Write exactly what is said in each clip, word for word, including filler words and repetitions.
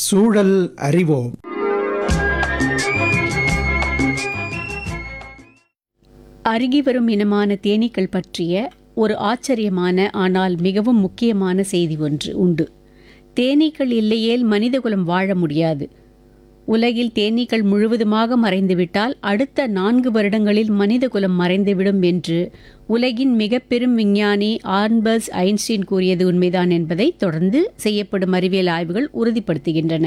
சூழல் அறிவோம். அருகி வரும் இனமான தேனீக்கள் பற்றிய ஒரு ஆச்சரியமான ஆனால் மிகவும் முக்கியமான செய்தி ஒன்று உண்டு. தேனீக்கள் இல்லையேல் மனிதகுலம் வாழ முடியாது. உலகில் தேனீக்கள் முழுவதுமாக மறைந்துவிட்டால் அடுத்த நான்கு வருடங்களில் மனிதகுலம் மறைந்துவிடும் என்று உலகின் மிக பெரும் விஞ்ஞானி ஆல்பர்ட் ஐன்ஸ்டீன் கூறியது உண்மைதான் என்பதை தொடர்ந்து செய்யப்படும் அறிவியல் ஆய்வுகள் உறுதிப்படுத்துகின்றன.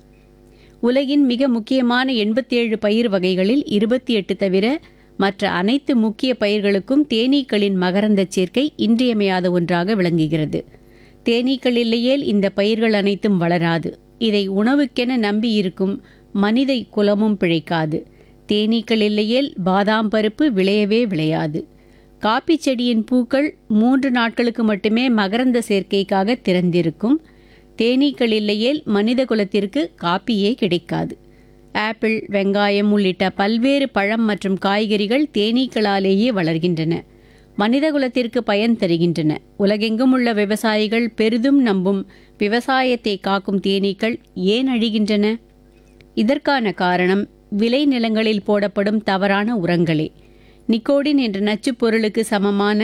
உலகின் மிக முக்கியமான எண்பத்தி ஏழு பயிர் வகைகளில் இருபத்தி எட்டு தவிர மற்ற அனைத்து முக்கிய பயிர்களுக்கும் தேனீக்களின் மகரந்த சேர்க்கை இன்றியமையாத ஒன்றாக விளங்குகிறது. தேனீக்கள் இல்லையேல் இந்த பயிர்கள் அனைத்தும் வளராது. இதை உணவுக்கென நம்பியிருக்கும் மனித குலமும் பிழைக்காது. தேனீக்கள் இல்லையேல் பாதாம் பருப்பு விளையவே விளையாது. காப்பி செடியின் பூக்கள் மூன்று நாட்களுக்கு மட்டுமே மகரந்த சேர்க்கைக்காக திறந்திருக்கும். தேனீக்கள் இல்லையேல் மனித குலத்திற்கு காப்பியே கிடைக்காது. ஆப்பிள், வெங்காயம் உள்ளிட்ட பல்வேறு பழம் மற்றும் காய்கறிகள் தேனீக்களாலேயே வளர்கின்றன. மனிதகுலத்திற்கு பயன் தருகின்றன. உலகெங்கும் உள்ள விவசாயிகள் பெரிதும் நம்பும் விவசாயத்தை காக்கும் தேனீக்கள் ஏன் அழிகின்றன? இதற்கான காரணம் விளை நிலங்களில் போடப்படும் தவறான உரங்களே. நிக்கோடின் என்ற நச்சுப் பொருளுக்கு சமமான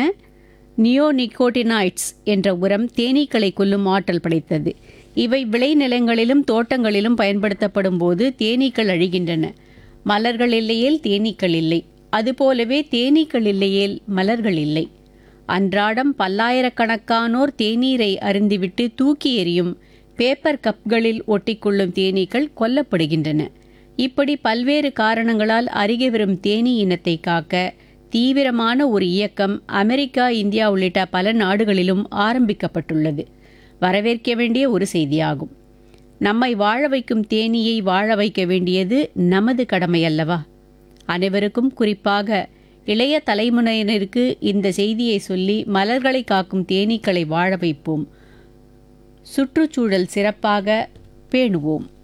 நியோனிகோட்டினாய்ட்ஸ் என்ற உரம் தேனீக்களை கொல்லும் ஆற்றல் படைத்தது. இவை விளைநிலங்களிலும் தோட்டங்களிலும் பயன்படுத்தப்படும் போது தேனீக்கள் அழிகின்றன. மலர்கள் இல்லையேல் தேனீக்கள் இல்லை. அதுபோலவே தேனீக்கள் இல்லையேல் மலர்கள் இல்லை. அன்றாடம் பல்லாயிரக்கணக்கானோர் தேநீரை அருந்திவிட்டு தூக்கி எறியும் பேப்பர் கப்களில் ஒட்டிக்கொள்ளும் தேனீக்கள் கொல்லப்படுகின்றன. இப்படி பல்வேறு காரணங்களால் அருகே வரும் தேனீ இனத்தை காக்க தீவிரமான ஒரு இயக்கம் அமெரிக்கா, இந்தியா உள்ளிட்ட பல நாடுகளிலும் ஆரம்பிக்கப்பட்டுள்ளது. வரவேற்க வேண்டிய ஒரு செய்தியாகும். நம்மை வாழ வைக்கும் தேனீயை வாழ வைக்க வேண்டியது நமது கடமை அல்லவா? அனைவருக்கும், குறிப்பாக இளைய தலைமுறையினருக்கு இந்த செய்தியை சொல்லி மலர்களை காக்கும் தேனீக்களை வாழ வைப்போம். சுற்றுச்சூழல் சிறப்பாக பேணுவோம்.